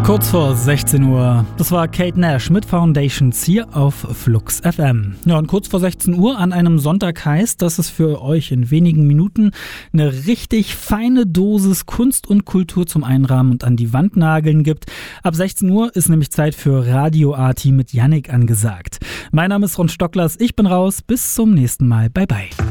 Kurz vor 16 Uhr, das war Kate Nash mit Foundations hier auf Flux FM. Ja, und kurz vor 16 Uhr an einem Sonntag heißt, dass es für euch in wenigen Minuten eine richtig feine Dosis Kunst und Kultur zum Einrahmen und an die Wand nageln gibt. Ab 16 Uhr ist nämlich Zeit für Radio Arti mit Yannick angesagt. Mein Name ist Ron Stocklers, ich bin raus, bis zum nächsten Mal, bye bye.